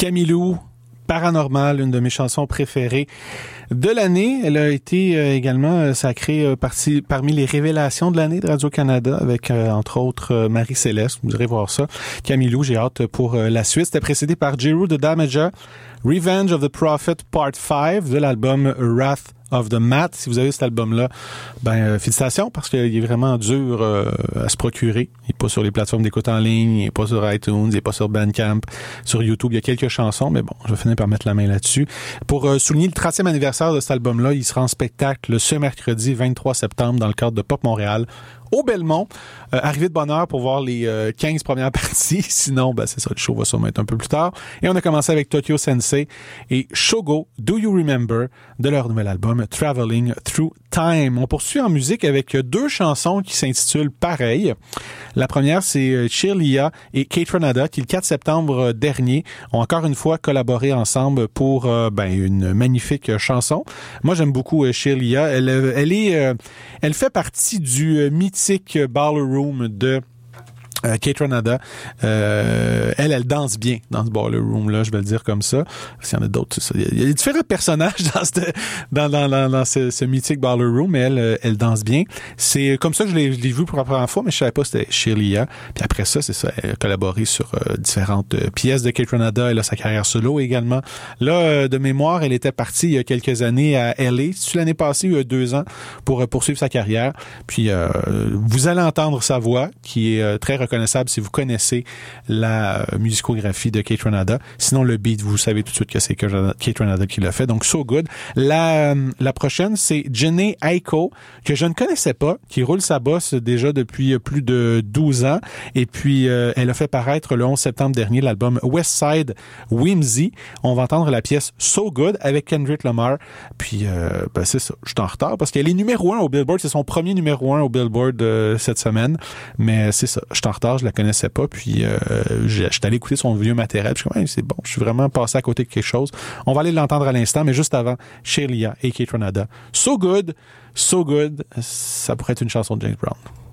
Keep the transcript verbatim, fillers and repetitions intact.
Camille Lou, Paranormal, une de mes chansons préférées de l'année. Elle a été euh, également euh, sacrée euh, partie, parmi les révélations de l'année de Radio-Canada avec, euh, entre autres, euh, Marie-Céleste. Vous irez voir ça. Camille Lou, j'ai hâte pour euh, la suite. C'était précédé par Jeru de Damaja, Revenge of the Prophet Part cinq de l'album Wrath of the Mat. Si vous avez cet album-là, ben euh, félicitations parce qu'il est vraiment dur euh, à se procurer. Il n'est pas sur les plateformes d'écoute en ligne, il n'est pas sur iTunes, il n'est pas sur Bandcamp, sur YouTube. Il y a quelques chansons, mais bon, je vais finir par mettre la main là-dessus. Pour euh, souligner le trentième anniversaire de cet album-là, il sera en spectacle ce mercredi vingt-trois septembre dans le cadre de Pop Montréal au Belmont. Euh, arrivé de bonne heure pour voir les euh, quinze premières parties. Sinon, ben c'est ça, le show va sûrement être un peu plus tard. Et on a commencé avec Tokyo Sensei et Shogo, Do You Remember, de leur nouvel album Traveling Through Time. On poursuit en musique avec deux chansons qui s'intitulent pareil. La première, c'est Cheerlia et Kate Ranada qui, le quatre septembre dernier, ont encore une fois collaboré ensemble pour euh, ben une magnifique chanson. Moi, j'aime beaucoup Cheerlia. Elle, elle est, euh, elle fait partie du mythique Ballroom de Euh, Kate Ranada, euh, elle, elle danse bien dans ce ballroom-là, je vais le dire comme ça. Parce qu'il y en a d'autres, c'est ça. Il y a différents personnages dans, cette, dans, dans, dans, dans ce, ce mythique ballroom, mais elle, elle danse bien. C'est comme ça que je l'ai, je l'ai vu pour la première fois, mais je savais pas que c'était Cheerlia. Puis après ça, c'est ça, elle a collaboré sur euh, différentes euh, pièces de Kate Ranada. Elle a sa carrière solo également. Là, euh, de mémoire, elle était partie il y a quelques années à L A, c'est l'année passée, il y a deux ans, pour euh, poursuivre sa carrière. Puis euh, vous allez entendre sa voix, qui est euh, très reconnaissable si vous connaissez la euh, musicographie de Kate Ranada. Sinon, le beat, vous savez tout de suite que c'est Kate Ranada qui l'a fait. Donc, So Good. La, euh, la prochaine, c'est Jhené Aiko, que je ne connaissais pas, qui roule sa bosse déjà depuis plus de douze ans. Et puis, euh, elle a fait paraître le onze septembre dernier l'album Westside Whimsy. On va entendre la pièce So Good avec Kendrick Lamar. Puis, euh, ben, c'est ça. Je suis en retard parce qu'elle est numéro un au Billboard. C'est son premier numéro un au Billboard euh, cette semaine. Mais c'est ça. Je suis en retard. Je la connaissais pas, puis euh, j'étais allé écouter son vieux matériel, puis je suis comme, hey, c'est bon, je suis vraiment passé à côté de quelque chose. On va aller l'entendre à l'instant, mais juste avant, Cheerlia et Kate Ranada. So Good, So Good, ça pourrait être une chanson de James Brown.